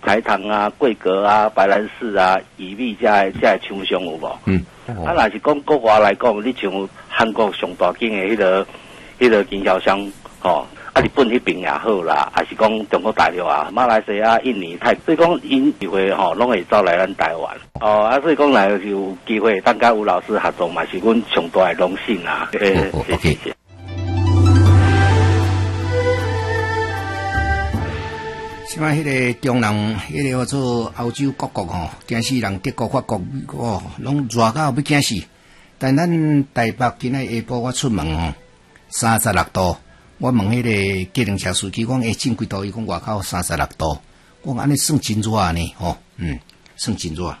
台糖啊、桂格啊、白兰氏啊、乙蜜这厂商有无？啊，若是讲国外来讲，你像韩国上大间的迄个经销商，吼。啊，日本迄边也好啦，还是讲中国大陆啊、马来西亚、印尼、泰，所以讲因机会吼，拢会走来咱台湾。啊，所以讲来有机会，当甲吴老师合作嘛，是阮上大的荣幸啦。谢谢。 像迄个中南，迄个叫做欧洲各国吼，惊死人，德国、法国哦，拢热到要惊死。但咱台北今仔下晡我出门吼，36度。我问迄个计程车司机讲，正几度？伊讲外口36度。我讲安尼算真热呢，吼，算真热。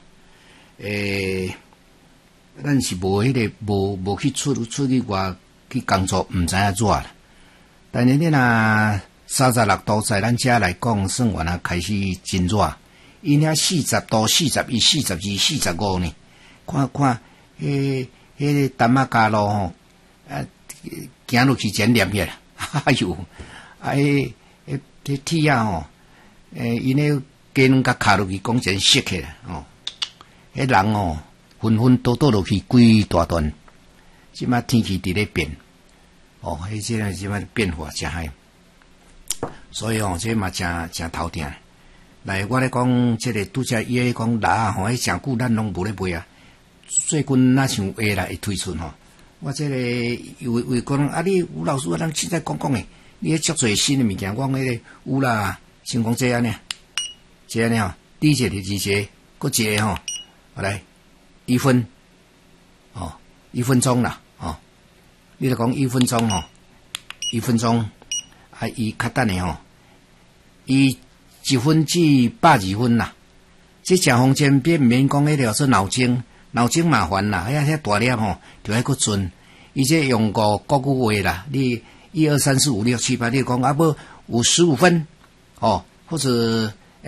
咱是无迄个无去出去外去工作，毋知影热啦。但是你若36度在咱遮来讲，算原来开始真热。因遐40度、41、42、45呢。看，迄个淡马加路吼，行落去真黏热啦。哎呦，这铁啊吼，因迄鸡卵甲卡落去，讲真湿起来哦。迄人哦，纷倒落去，规大段。即摆天气伫咧变，哦，即摆变化真嗨。所以哦，这嘛真头疼。来，我咧讲，这个拄则伊咧讲辣吼，迄诚久咱拢无咧卖啊。最近哪像下来会推出吼。我这个为讲啊，你吴老师啊，咱现在讲诶，你迄足侪新诶物件，我迄个有啦，先讲这安尼，吼，第一个第二个，搁一个吼，来1分，哦，1分钟啦，哦，你著讲1分钟吼，1分钟，啊，伊较等诶吼，伊1分至120分啦，这食方便面毋免讲迄个说脑筋麻烦啦，遐大粒吼，就爱搁准。伊这用国语话啦，你1、2、3、4、5、6、7、8，你讲啊无55分，哦，或者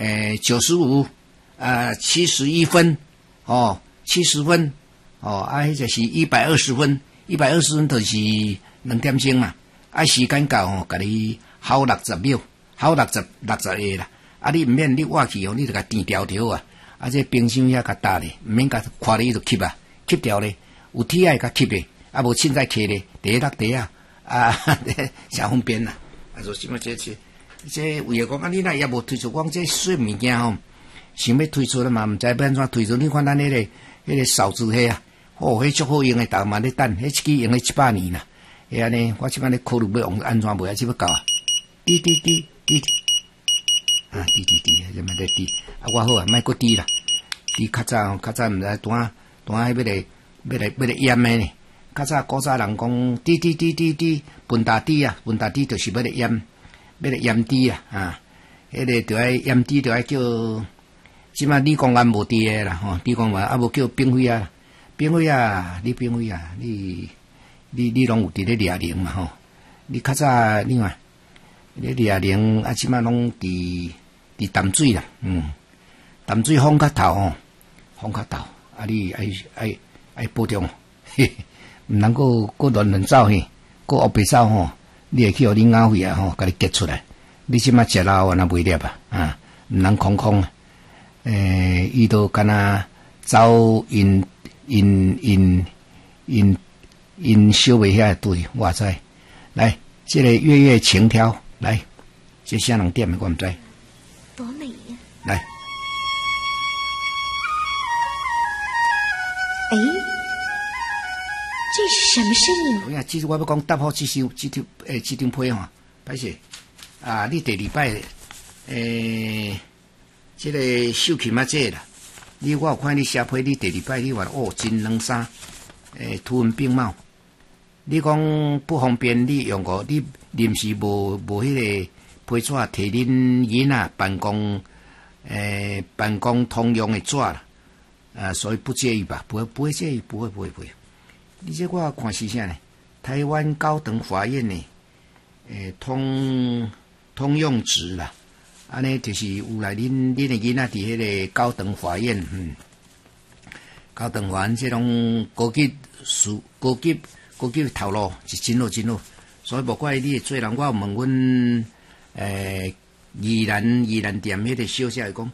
9571分，哦70分，哦啊，迄就是120分，120分就是2点钟嘛，啊时间到吼，甲你耗60秒，耗60下啦，啊你毋免你挖去哦，你就甲电条条啊。啊，这冰箱遐较大咧，毋免甲看咧就吸啊，吸掉咧，有铁爱甲吸咧，啊无凊彩揢咧，第一落地啊，诚方便啦。啊，说什么这为了讲啊，你若也无推出讲这细物件吼，想要推出了嘛，毋知要安怎推出？你看咱迄个扫帚迄啊，哦，迄足好用诶，逐嘛咧等，迄一支用咧700年啦。迄安尼，我即摆咧考虑要用安怎卖啊，即要搞啊，滴。啊，滴，什么在滴？啊，我好啊，莫搁滴啦。滴较早毋知单要来腌诶呢。较早古早人讲滴，分大滴啊，分大滴就是要来腌滴啊，啊，迄个着爱腌滴着爱叫，即摆李公安无滴诶啦，吼，李公安啊无叫冰灰啊，冰灰啊，你拢有伫咧掠灵嘛吼？你较早你看。咧掠灵啊，即摆拢伫淡水啦，淡水风较透吼，风较透，啊你爱保重，毋能够乱走嘿，搁黑白走吼，你会去互你咬肺啊吼，甲你结出来，你即摆食老啊那袂粒啊，毋能空，伊都敢若走因小袂遐对，我知，来，这个月情挑。来，这啥人点的我唔知。 多美呀！ 来， 这是什么声音？ 哎呀，其实我要讲答好这张批吼，歹势啊！你第2摆这个手气嘛这啦，我有看你写批，你第2摆你话哦真两三，图文并茂。你讲不方便，你用过你临时无迄个批纸摕恁囡仔办公通用的纸啦，所以不介意吧？不会介意，不会。你这我看是啥呢？台湾高等法院呢，通用纸啦，安尼就是有来恁的囡仔伫迄个高等法院，高等法院这种高级头路是真好，所以无怪你做人，我问阮宜兰店迄个小姐讲，